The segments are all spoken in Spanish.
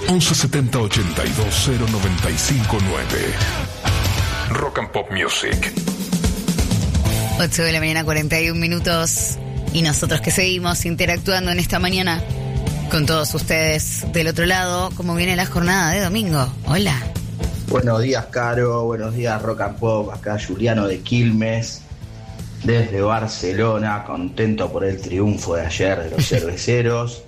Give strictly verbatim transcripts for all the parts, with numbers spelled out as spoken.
once setenta ochenta y dos cero noventa y cinco nueve. Rock and Pop Music. ocho de la mañana, cuarenta y un minutos. Y nosotros que seguimos interactuando en esta mañana con todos ustedes del otro lado. ¿Cómo viene la jornada de domingo? Hola. Buenos días, Caro. Buenos días, Rock and Pop. Acá Juliano de Quilmes, desde Barcelona, contento por el triunfo de ayer de los cerveceros.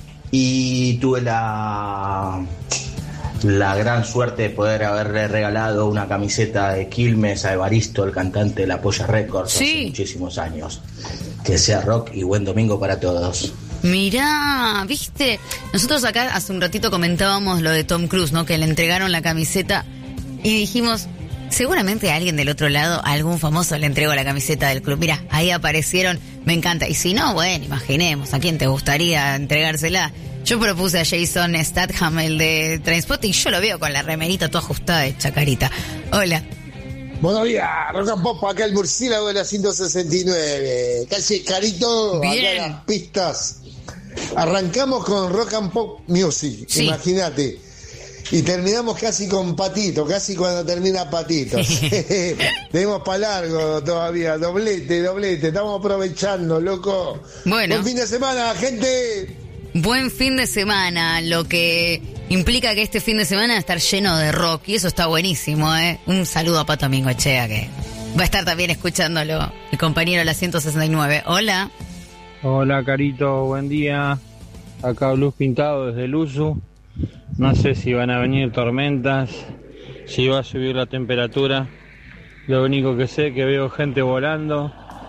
Y tuve la, la gran suerte de poder haberle regalado una camiseta de Quilmes a Evaristo, el cantante de La Polla Records, sí, hace muchísimos años. Que sea rock y buen domingo para todos. Mirá, ¿viste? Nosotros acá hace un ratito comentábamos lo de Tom Cruise, ¿no? Que le entregaron la camiseta y dijimos, seguramente a alguien del otro lado, a algún famoso le entregó la camiseta del club. Mira, ahí aparecieron, me encanta. Y si no, bueno, imaginemos, ¿a quién te gustaría entregársela? Yo propuse a Jason Statham, el de Trainspotting, yo lo veo con la remerita toda ajustada de chacarita. Hola. Buenos días, Rock and Pop, acá el murciélago de la ciento sesenta y nueve. Casi Carito, bien. Acá las pistas. Arrancamos con Rock and Pop Music, sí. Imagínate. Y terminamos casi con Patito, casi cuando termina Patitos. Tenemos para largo todavía, doblete, doblete. Estamos aprovechando, loco. Bueno. Buen fin de semana, gente. Buen fin de semana, lo que implica que este fin de semana va a estar lleno de rock, y eso está buenísimo, ¿eh? Un saludo a Pato Mingochea, que va a estar también escuchándolo, el compañero de la ciento sesenta y nueve. Hola. Hola, Carito, buen día. Acá Blues Pintado desde Luzu. No sé si van a venir tormentas, si va a subir la temperatura. Lo único que sé es que veo gente volando,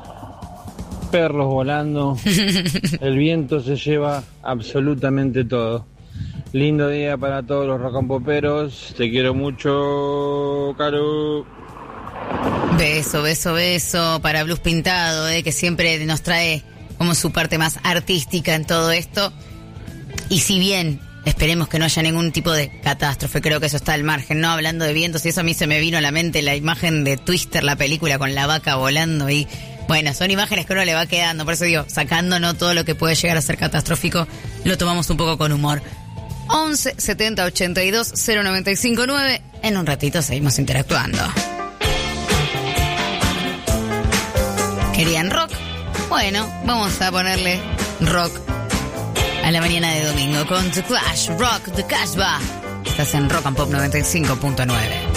perros volando, el viento se lleva absolutamente todo. Lindo día para todos los rock and poperos, te quiero mucho, Caro. Beso, beso, beso para Blues Pintado, eh, que siempre nos trae como su parte más artística en todo esto. Y si bien esperemos que no haya ningún tipo de catástrofe, creo que eso está al margen, ¿no? Hablando de vientos, y eso a mí se me vino a la mente la imagen de Twister, la película con la vaca volando, y bueno, son imágenes que uno le va quedando, por eso digo, sacando no todo lo que puede llegar a ser catastrófico, lo tomamos un poco con humor. once setenta ochenta y dos cero noventa y cinco nueve, en un ratito seguimos interactuando. ¿Querían rock? Bueno, vamos a ponerle rock a la mañana de domingo con The Clash, Rock the Casbah. Estás en Rock and Pop noventa y cinco punto nueve.